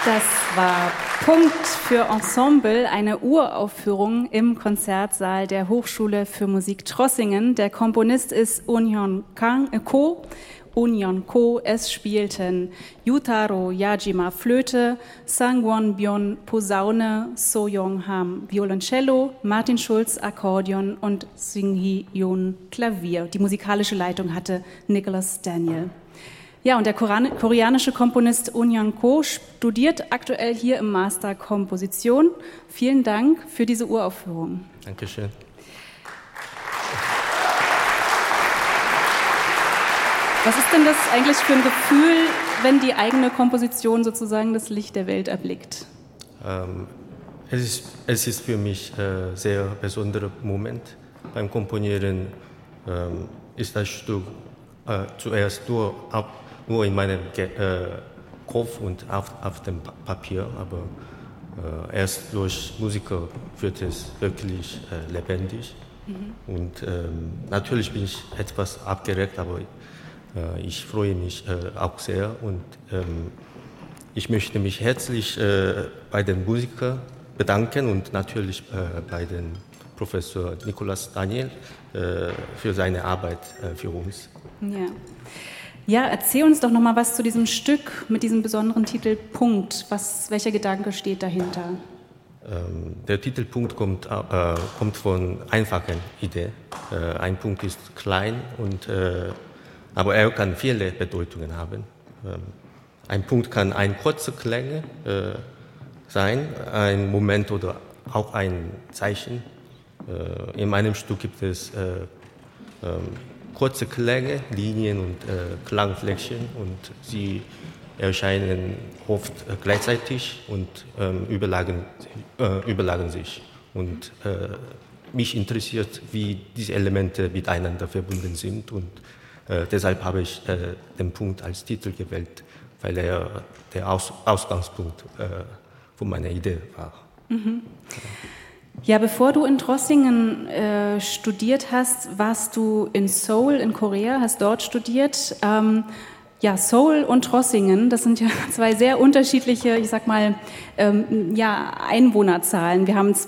Das war Punkt für Ensemble, eine Uraufführung im Konzertsaal der Hochschule für Musik Trossingen. Der Komponist ist Unhyun Ko. Es spielten Yutaro Yajima Flöte, Sang-won Byon Posaune, So-young Ham Violoncello, Martin Schulz Akkordeon und Seung-hee Yoon Klavier. Die musikalische Leitung hatte Nicholas Daniel. Ja, und der koreanische Komponist Unhyun Ko studiert aktuell hier im Master Komposition. Vielen Dank für diese Uraufführung. Dankeschön. Was ist denn das eigentlich für ein Gefühl, wenn die eigene Komposition sozusagen das Licht der Welt erblickt? Es ist für mich ein sehr besonderer Moment. Beim Komponieren ist das Stück zuerst nur in meinem Kopf und auf dem Papier, aber erst durch Musiker wird es wirklich lebendig. Und natürlich bin ich etwas abgeregt, aber ich freue mich auch sehr und ich möchte mich herzlich bei den Musikern bedanken und natürlich bei dem Professor Nicholas Daniel für seine Arbeit für uns. Ja, erzähl uns doch noch mal was zu diesem Stück mit diesem besonderen Titel Punkt. Welcher Gedanke steht dahinter? Der Titelpunkt kommt von einfachen Ideen. Ein Punkt ist klein aber er kann viele Bedeutungen haben. Ein Punkt kann ein kurzer Klänge sein, ein Moment oder auch ein Zeichen. In meinem Stück gibt es kurze Klänge, Linien und Klangflächen und sie erscheinen oft gleichzeitig und überlagen sich. Und mich interessiert, wie diese Elemente miteinander verbunden sind und deshalb habe ich den Punkt als Titel gewählt, weil er der Ausgangspunkt von meiner Idee war. Mhm. Ja, bevor du in Trossingen studiert hast, warst du in Seoul in Korea, hast dort studiert. Seoul und Trossingen, das sind ja zwei sehr unterschiedliche, ich sag mal, Einwohnerzahlen. Wir haben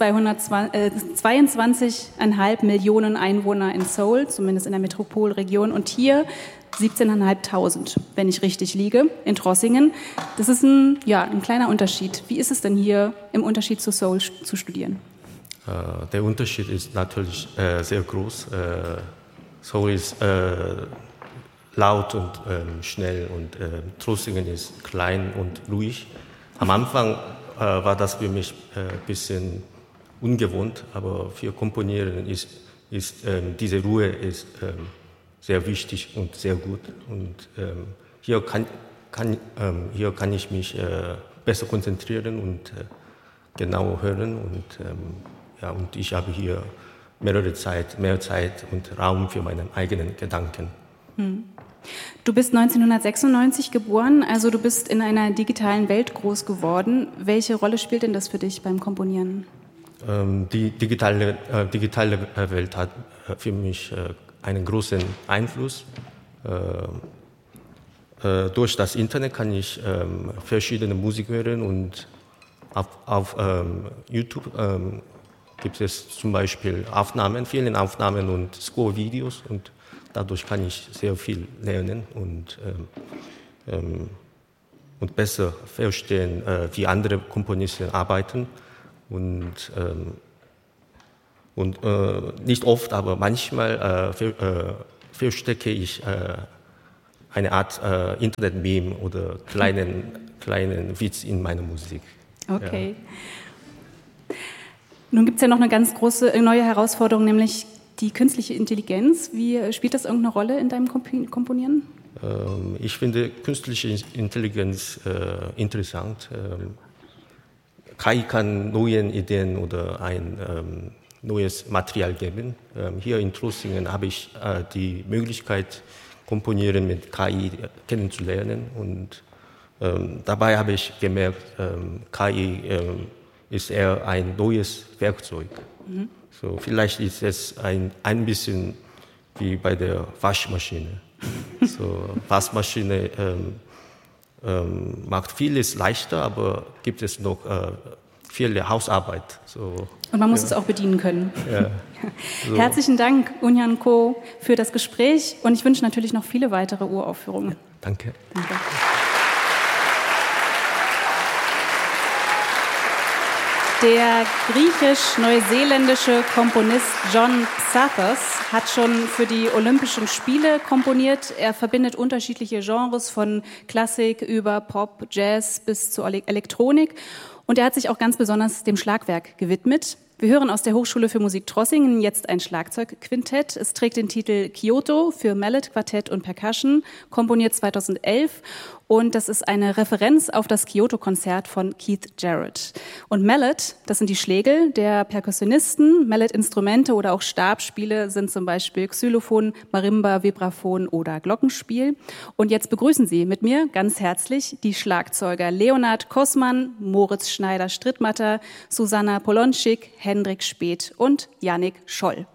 22,5 Millionen Einwohner in Seoul, zumindest in der Metropolregion, und hier 17.500, wenn ich richtig liege, in Trossingen. Das ist ein kleiner Unterschied. Wie ist es denn hier im Unterschied zu Seoul zu studieren? Der Unterschied ist natürlich sehr groß. Seoul ist laut und schnell und Trossingen ist klein und ruhig. Am Anfang war das für mich ein bisschen ungewohnt, aber für Komponieren ist diese Ruhe ist sehr wichtig und sehr gut. Und hier kann ich mich besser konzentrieren und genau hören und ich habe hier mehr Zeit und Raum für meine eigenen Gedanken. Du bist 1996 geboren, also du bist in einer digitalen Welt groß geworden. Welche Rolle spielt denn das für dich beim Komponieren? Die digitale Welt hat für mich einen großen Einfluss. Durch das Internet kann ich verschiedene Musik hören und auf YouTube gibt es zum Beispiel viele Aufnahmen und Score-Videos und dadurch kann ich sehr viel lernen und besser verstehen, wie andere Komponisten arbeiten und nicht oft, aber manchmal verstecke ich eine Art Internet-Meme oder kleinen Witz in meiner Musik. Okay. Ja. Nun gibt es ja noch eine ganz große neue Herausforderung, nämlich die künstliche Intelligenz. Wie spielt das irgendeine Rolle in deinem Komponieren? Ich finde künstliche Intelligenz interessant. KI kann neue Ideen oder ein neues Material geben. Hier in Trossingen habe ich die Möglichkeit, Komponieren mit KI kennenzulernen und dabei habe ich gemerkt, KI ist eher ein neues Werkzeug. Mhm. So, vielleicht ist es ein bisschen wie bei der Waschmaschine. So, Waschmaschine macht vieles leichter, aber gibt es noch viele Hausarbeit. So, und man muss es auch bedienen können. Ja. So. Herzlichen Dank, Unhyan Ko, für das Gespräch und ich wünsche natürlich noch viele weitere Uraufführungen. Danke. Danke. Der griechisch-neuseeländische Komponist John Psathos hat schon für die Olympischen Spiele komponiert. Er verbindet unterschiedliche Genres von Klassik über Pop, Jazz bis zur Elektronik. Und er hat sich auch ganz besonders dem Schlagwerk gewidmet. Wir hören aus der Hochschule für Musik Trossingen jetzt ein Schlagzeugquintett. Es trägt den Titel Kyoto für Mallet, Quartett und Percussion, komponiert 2011. Und das ist eine Referenz auf das Kyoto-Konzert von Keith Jarrett. Und Mallet, das sind die Schlägel der Perkussionisten. Mallet-Instrumente oder auch Stabspiele sind zum Beispiel Xylophon, Marimba, Vibraphon oder Glockenspiel. Und jetzt begrüßen Sie mit mir ganz herzlich die Schlagzeuger Leonard Kossmann, Moritz Schneider-Strittmatter, Susanna Polonschik, Hendrik Speth und Yannick Scholl.